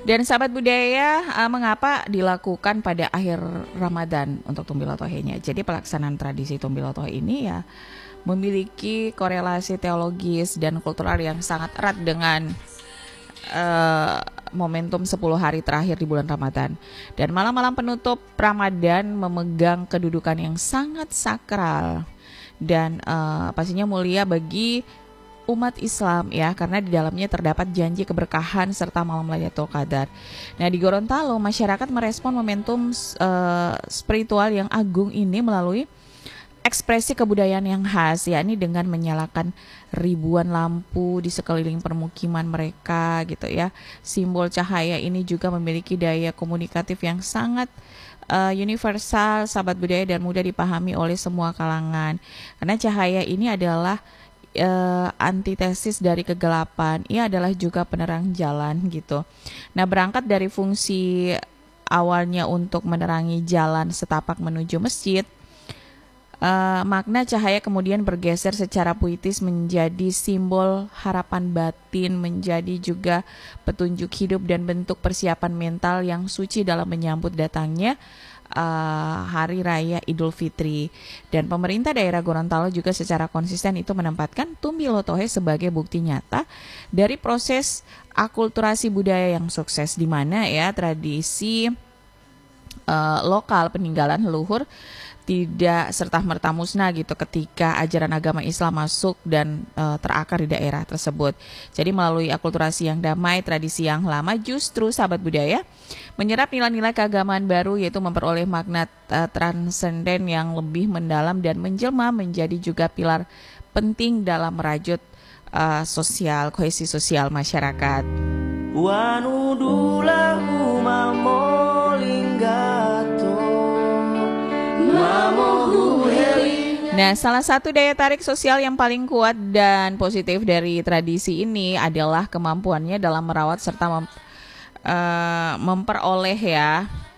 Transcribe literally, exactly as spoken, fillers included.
Dan sahabat budaya, uh, mengapa dilakukan pada akhir Ramadan untuk Tumbilotohenya? Jadi pelaksanaan tradisi Tumbilotoh ini ya memiliki korelasi teologis dan kultural yang sangat erat dengan uh, momentum sepuluh hari terakhir di bulan Ramadan. Dan malam-malam penutup Ramadan memegang kedudukan yang sangat sakral dan uh, pastinya mulia bagi umat Islam ya, karena di dalamnya terdapat janji keberkahan serta malam Lailatul Qadar. Nah, di Gorontalo masyarakat merespon momentum uh, spiritual yang agung ini melalui ekspresi kebudayaan yang khas, yakni dengan menyalakan ribuan lampu di sekeliling permukiman mereka gitu ya. Simbol cahaya ini juga memiliki daya komunikatif yang sangat uh, universal, sahabat budaya, dan mudah dipahami oleh semua kalangan. Karena cahaya ini adalah Uh, antitesis dari kegelapan. Ia adalah juga penerang jalan gitu. Nah, berangkat dari fungsi awalnya untuk menerangi jalan setapak menuju masjid, uh, makna cahaya kemudian bergeser secara puitis menjadi simbol harapan batin, menjadi juga petunjuk hidup dan bentuk persiapan mental yang suci dalam menyambut datangnya Uh, Hari Raya Idul Fitri. Dan pemerintah daerah Gorontalo juga secara konsisten itu menempatkan Tumbilotohe sebagai bukti nyata dari proses akulturasi budaya yang sukses, di mana ya tradisi uh, lokal peninggalan leluhur tidak serta-merta musnah gitu ketika ajaran agama Islam masuk dan e, terakar di daerah tersebut. Jadi melalui akulturasi yang damai, tradisi yang lama justru sahabat budaya menyerap nilai-nilai keagamaan baru, yaitu memperoleh makna e, transenden yang lebih mendalam dan menjelma menjadi juga pilar penting dalam merajut e, sosial, kohesi sosial masyarakat. Wanudulahu mamolinggato. Nah, salah satu daya tarik sosial yang paling kuat dan positif dari tradisi ini adalah kemampuannya dalam merawat serta mem, uh, memperoleh ya